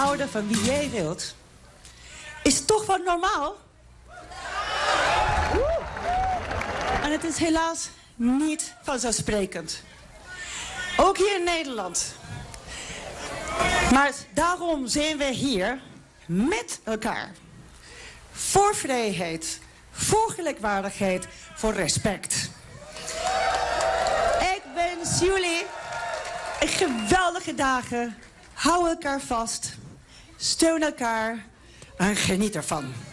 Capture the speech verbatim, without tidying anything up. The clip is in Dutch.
houden van wie jij wilt, is toch wat normaal. En het is helaas niet vanzelfsprekend. Ook hier in Nederland. Maar daarom zijn we hier met elkaar. Voor vrijheid, voor gelijkwaardigheid, voor respect. Ik wens jullie een geweldige dagen. Hou elkaar vast, steun elkaar en geniet ervan.